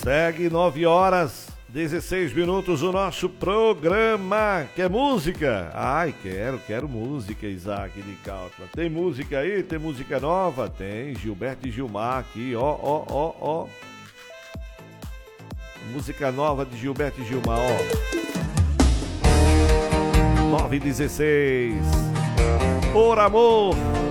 Segue 9 horas, 16 minutos o nosso programa. Quer música? Ai, quero música, Isaac de Cálcula. Tem música aí? Tem música nova? Tem, Gilberto e Gilmar aqui, ó. Música nova de Gilberto e Gilmar, ó. 9:16. Por amor.